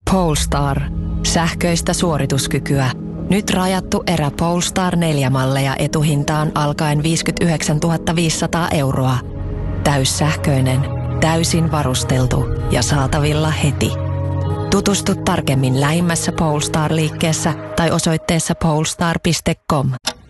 Polestar. Sähköistä suorituskykyä. Nyt rajattu erä Polestar 4-malleja etuhintaan alkaen 59 500 €. Täyssähköinen, täysin varusteltu ja saatavilla heti. Tutustu tarkemmin lähimmässä Polestar-liikkeessä tai osoitteessa polestar.com.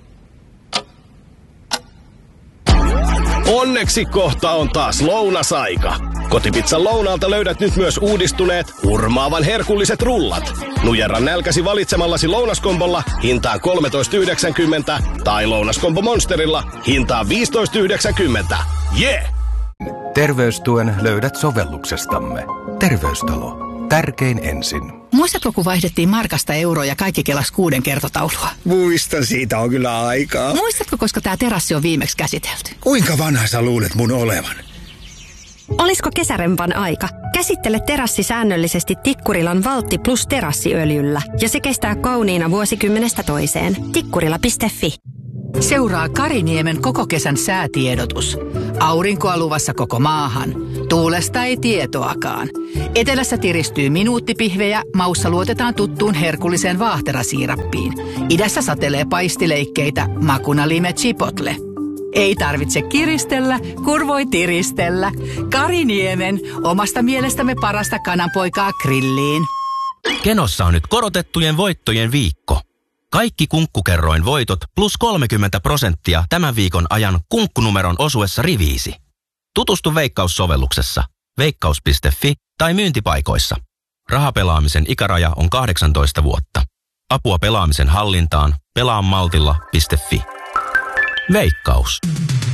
Onneksi kohta on taas lounasaika. Kotipizzan lounaalta löydät nyt myös uudistuneet, hurmaavan herkulliset rullat. Nujerra nälkäsi valitsemallasi lounaskombolla hintaan 13,90 tai lounaskombo Monsterilla hintaan 15,90. Yeah! Terveystuen löydät sovelluksestamme. Terveystalo. Tärkein ensin. Muistatko, kun vaihdettiin markasta euroon ja kaikki kelasi 6 kertotaulua? Muistan, siitä on kyllä aikaa. Muistatko, koska tämä terassi on viimeksi käsitelty? Kuinka vanha sä luulet mun olevan? Olisiko kesärempan aika? Käsittele terassi säännöllisesti Tikkurilan Valtti Plus terassiöljyllä ja se kestää kauniina vuosikymmenestä toiseen. Tikkurila.fi. Seuraa Kariniemen koko kesän säätiedotus. Aurinkoa luvassa koko maahan. Tuulesta ei tietoakaan. Etelässä tiristyy minuuttipihvejä, maussa luotetaan tuttuun herkulliseen vaahterasiirappiin. Idässä satelee paistileikkeitä, makuna lime chipotle. Ei tarvitse kiristellä, kun voi tiristellä. Kariniemen, omasta mielestämme parasta kananpoikaa grilliin. Kenossa on nyt korotettujen voittojen viikko. Kaikki Kunkkukerroin voitot plus 30% tämän viikon ajan kunkkunumeron osuessa riviisi. Tutustu Veikkaus-sovelluksessa, veikkaus.fi tai myyntipaikoissa. Rahapelaamisen ikäraja on 18 vuotta. Apua pelaamisen hallintaan pelaamaltilla.fi. Veikkaus.